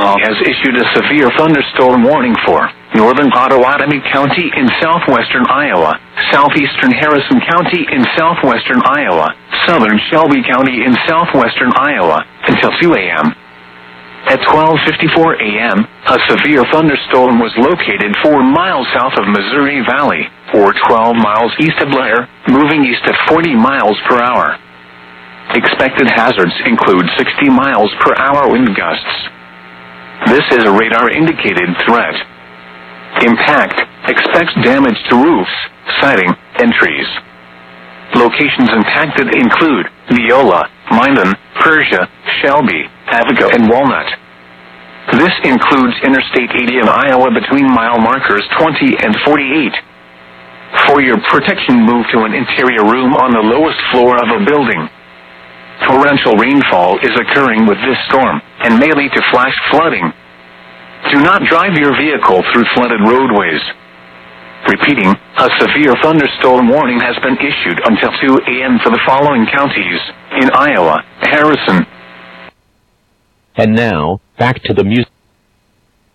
Utah has issued a severe thunderstorm warning for northern Pottawatomie County in southwestern Iowa, southeastern Harrison County in southwestern Iowa, southern Shelby County in southwestern Iowa, until 2 a.m. At 12:54 a.m., a severe thunderstorm was located 4 miles south of Missouri Valley, or 12 miles east of Blair, moving east at 40 miles per hour. Expected hazards include 60 miles per hour wind gusts. This is a radar-indicated threat. Impact expects damage to roofs, siding, and trees. Locations impacted include Neola, Minden, Persia, Shelby, Avigo, and Walnut. This includes Interstate 80 in Iowa between mile markers 20 and 48. For your protection, move to an interior room on the lowest floor of a building. Torrential rainfall is occurring with this storm, and may lead to flash flooding. Do not drive your vehicle through flooded roadways. Repeating, a severe thunderstorm warning has been issued until 2 a.m. for the following counties in Iowa: Harrison. And now, back to the music.